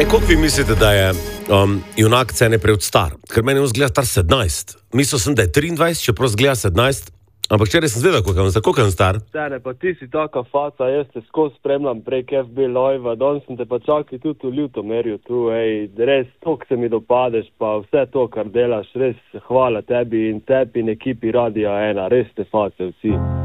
Koliko vi mislite, da je junak Cene Prevc star? Ker meni on zgleda star 17. Mislil sem, da je 23, čeprav zgleda 17. Ampak včeraj sem zvedel, koliko je on star. Cene, pa ti si taka faca, jaz te skozi spremljam prek FB Live, danes sem te pa čakal tudi v Ljutomerju tu, res toliko se mi dopadeš, pa vse to, kar delaš, res hvala tebi in ekipi Radia 1, res te face vsi.